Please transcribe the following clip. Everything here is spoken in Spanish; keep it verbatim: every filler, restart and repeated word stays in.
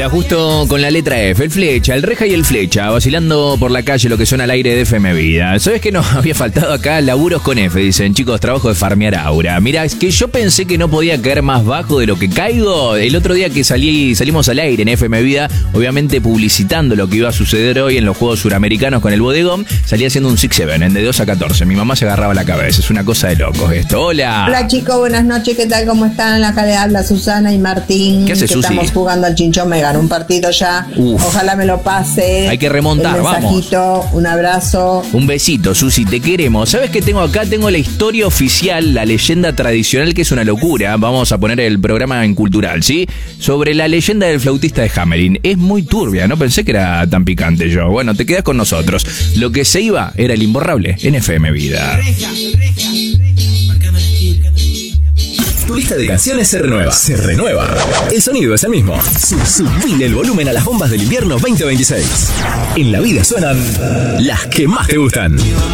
Justo con la letra F, el Flecha, el Reja y el Flecha, vacilando por la calle lo que suena al aire de F M Vida. ¿Sabes qué nos había faltado acá? Laburos con F, dicen chicos, trabajo de farmear aura. Mirá, es que yo pensé que no podía caer más bajo de lo que caigo. El otro día que salí, salimos al aire en F M Vida, obviamente publicitando lo que iba a suceder hoy en los Juegos Suramericanos con el bodegón, salí haciendo un seis siete en de dos a catorce. Mi mamá se agarraba la cabeza, es una cosa de locos esto. Hola. Hola chicos, buenas noches, ¿qué tal? ¿Cómo están? Acá le habla Susana y Martín. ¿Qué hace, que Susi? Estamos jugando al Chinchón, me ganó un partido ya. Uf. Ojalá me lo pase. Hay que remontar, un mensajito, vamos. Un abrazo. Un besito, Susi, te queremos. ¿Sabes qué tengo acá? Tengo la historia oficial, la leyenda tradicional, que es una locura. Vamos a poner el programa en Cultural, ¿sí? Sobre la leyenda del flautista de Hamelin. Es muy turbia, no pensé que era tan picante yo. Bueno, te quedas con nosotros. Lo que se iba era el imborrable en F M Vida. Tu lista de canciones se renueva. Se renueva. El sonido es el mismo. Subile el volumen a las bombas del invierno veinte veintiséis. En la vida suenan las que más te gustan.